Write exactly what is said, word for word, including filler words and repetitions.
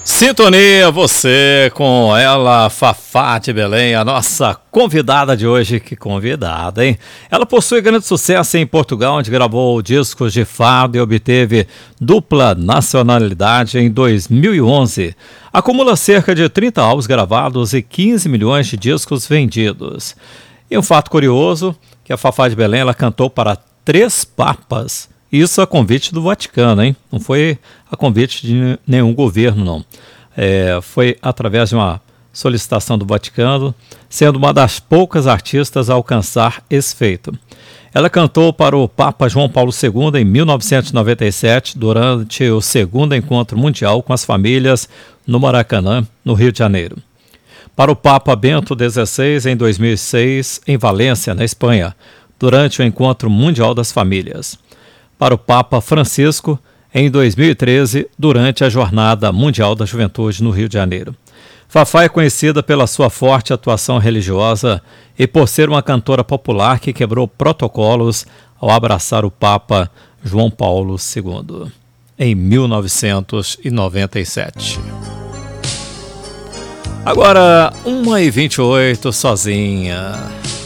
Sintonia, você com ela, Fafá de Belém, a nossa convidada de hoje. Que convidada, hein? Ela possui grande sucesso em Portugal, onde gravou discos de fado e obteve dupla nacionalidade em dois mil e onze. Acumula cerca de trinta álbuns gravados e quinze milhões de discos vendidos. E um fato curioso, que a Fafá de Belém ela cantou para três papas. Isso a convite do Vaticano, hein? Não foi a convite de nenhum governo, não. É, foi através de uma solicitação do Vaticano, sendo uma das poucas artistas a alcançar esse feito. Ela cantou para o Papa João Paulo segundo em mil novecentos e noventa e sete, durante o segundo encontro mundial com as famílias no Maracanã, no Rio de Janeiro. Para o Papa Bento dezesseis, em dois mil e seis, em Valência, na Espanha, durante o encontro mundial das famílias. Para o Papa Francisco, em dois mil e treze, durante a Jornada Mundial da Juventude no Rio de Janeiro. Fafá é conhecida pela sua forte atuação religiosa e por ser uma cantora popular que quebrou protocolos ao abraçar o Papa João Paulo segundo, em mil novecentos e noventa e sete. Agora, uma e vinte e oito, sozinha.